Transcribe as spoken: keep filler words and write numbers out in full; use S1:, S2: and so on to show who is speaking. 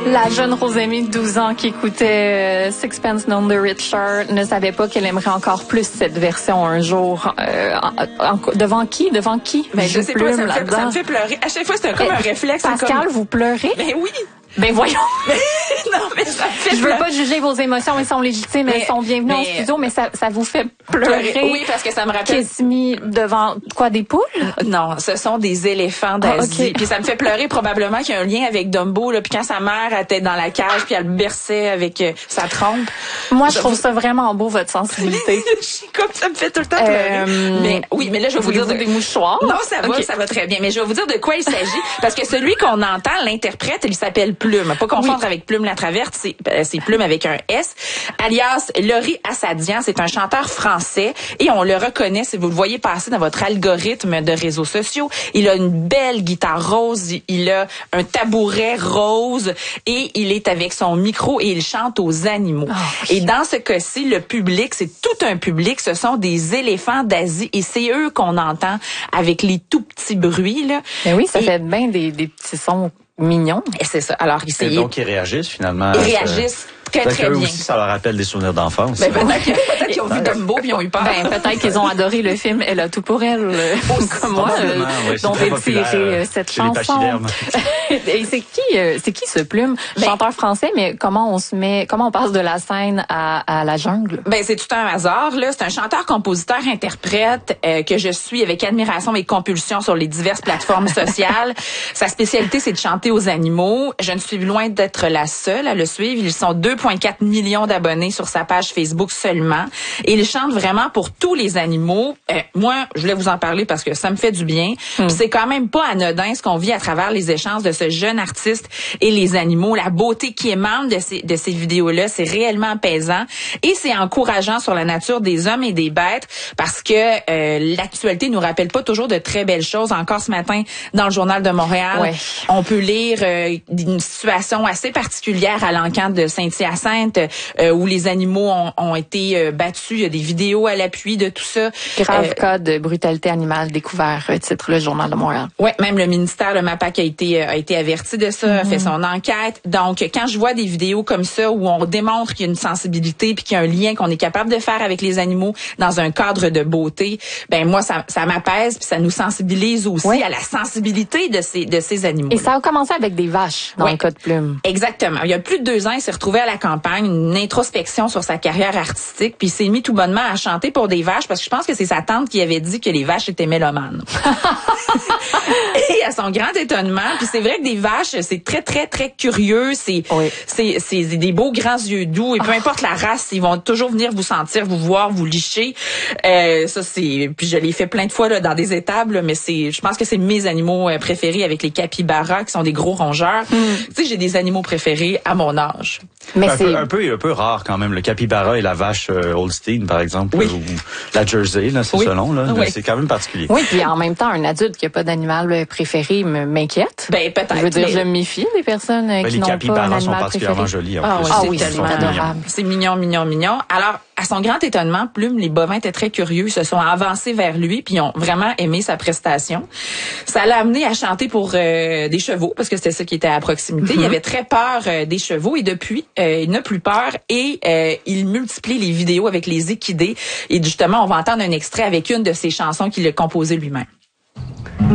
S1: La jeune Rosémie de douze ans qui écoutait euh, Sixpence None the Richer ne savait pas qu'elle aimerait encore plus cette version un jour. Euh, en, en, devant qui? Devant qui?
S2: Ben, je sais pas, ça me, fait, ça me fait pleurer. À chaque fois, c'est comme un
S1: euh,
S2: réflexe.
S1: Pascal,
S2: comme...
S1: vous pleurez?
S2: Ben oui.
S1: Ben voyons.
S2: Non, mais ça me fait
S1: Je veux pas juger vos émotions, elles sont légitimes, mais, elles sont bienvenues au studio, mais ça, ça vous fait pleurer.
S2: Oui, parce que ça me rappelle.
S1: Kiss-me devant quoi, des poules?
S2: Non, ce sont des éléphants d'Asie. Ah, okay. Puis ça me fait pleurer probablement qu'il y a un lien avec Dumbo, là. Puis quand sa mère était dans la cage, puis elle berçait avec euh, sa trompe.
S1: Moi, je trouve ça vraiment beau, votre sensibilité.
S2: Comme ça me fait tout le temps pleurer. Euh, mais oui, mais là, je vais vous dire de...
S1: des mouchoirs.
S2: Non, ça va, okay. Ça va très bien. Mais je vais vous dire de quoi il s'agit, parce que celui qu'on entend, l'interprète, il s'appelle Plume. Pas confondre oui. avec Plume la Traverte, c'est, c'est Plume avec un S, alias Laurie Assadian. C'est un chanteur français et on le reconnaît si vous le voyez passer dans votre algorithme de réseaux sociaux. Il a une belle guitare rose, il a un tabouret rose et il est avec son micro et il chante aux animaux. Oh, oui. Et dans ce cas-ci, le public, c'est tout un public, ce sont des éléphants d'Asie et c'est eux qu'on entend avec les tout petits bruits, là.
S1: Mais oui, ça
S2: et,
S1: fait bien des, des petits sons mignons.
S2: Et c'est ça. Alors,
S3: et donc, ils réagissent finalement.
S2: Ils réagissent très, très bien.
S3: aussi, ça leur rappelle des souvenirs d'enfance.
S2: Ben, peut-être, peut-être qu'ils ont vu Dumbo puis ils ont eu peur.
S1: Ben, peut-être qu'ils ont adoré le film Elle a tout pour elle, euh, comme moi, euh,
S3: oui,
S1: dont est tirée euh, cette chanson. Et c'est qui, euh, c'est qui ce Plume? Ben, chanteur français, mais comment on se met, comment on passe de la scène à, à la jungle?
S2: Ben, c'est tout un hasard, là. C'est un chanteur, compositeur, interprète, euh, que je suis avec admiration et compulsion sur les diverses plateformes sociales. Sa spécialité, c'est de chanter aux animaux. Je ne suis loin d'être la seule à le suivre. Ils sont deux virgule quatre millions d'abonnés sur sa page Facebook seulement. Et il chante vraiment pour tous les animaux. Euh, moi, je voulais vous en parler parce que ça me fait du bien. Mm. Puis c'est quand même pas anodin ce qu'on vit à travers les échanges de ce jeune artiste et les animaux. La beauté qui émane de ces, de ces vidéos-là, c'est réellement apaisant. Et c'est encourageant sur la nature des hommes et des bêtes parce que euh, l'actualité nous rappelle pas toujours de très belles choses. Encore ce matin, dans le Journal de Montréal, ouais. on peut lire euh, une situation assez particulière à l'encan de Saint-Hyacinthe euh, où les animaux ont, ont été euh, battus. Il y a des vidéos à l'appui de tout ça.
S1: Grave euh, cas de brutalité animale découvert, titre le Journal de Montréal.
S2: Oui, même le ministère, le MAPAC a été, a été averti de ça, mm-hmm. a fait son enquête. Donc, quand je vois des vidéos comme ça où on démontre qu'il y a une sensibilité puis qu'il y a un lien qu'on est capable de faire avec les animaux dans un cadre de beauté, ben moi, ça, ça m'apaise puis ça nous sensibilise aussi oui. à la sensibilité de ces, de ces animaux.
S1: Et ça a commencé avec des vaches, dans oui. le cas de Plume.
S2: Exactement. Il y a plus de deux ans, il s'est retrouvé à la campagne, une introspection sur sa carrière artistique, puis il s'est mis tout bonnement à chanter pour des vaches, parce que je pense que c'est sa tante qui avait dit que les vaches étaient mélomanes. Et à son grand étonnement, puis c'est vrai que des vaches, c'est très, très, très curieux, c'est, oui. c'est, c'est des beaux grands yeux doux, et peu oh. importe la race, ils vont toujours venir vous sentir, vous voir, vous licher. Euh, ça, c'est, puis je l'ai fait plein de fois là, dans des étables, mais c'est, je pense que c'est mes animaux préférés avec les capybaras, qui sont des gros rongeurs. Mm. Tu sais, j'ai des animaux préférés à mon âge.
S3: Mais un, c'est... Peu, un peu un peu rare quand même, le capybara et la vache euh, Holstein par exemple, oui. ou la Jersey, là, c'est
S2: oui.
S3: selon, là,
S2: oui.
S3: c'est quand même particulier.
S1: Oui, puis en même temps, un adulte qui n'a pas d'animal préféré m'inquiète.
S2: Ben peut-être.
S1: Je veux dire,
S2: mais...
S1: je me méfie des personnes ben, qui n'ont pas un animal préféré.
S3: Les capybaras sont particulièrement jolis. En
S1: ah,
S3: plus.
S1: oui, ah oui, c'est tellement adorable.
S2: C'est mignon, mignon, mignon. Alors, à son grand étonnement, Plume, les bovins étaient très curieux, ils se sont avancés vers lui, puis ils ont vraiment aimé sa prestation. Ça l'a amené à chanter pour euh, des chevaux, parce que c'était ça qui était à proximité. Mm-hmm. Il avait très peur euh, des chevaux, et depuis, euh, il n'a plus peur, et euh, il multiplie les vidéos avec les équidés. Et justement, on va entendre un extrait avec une de ses chansons qu'il a composée lui-même.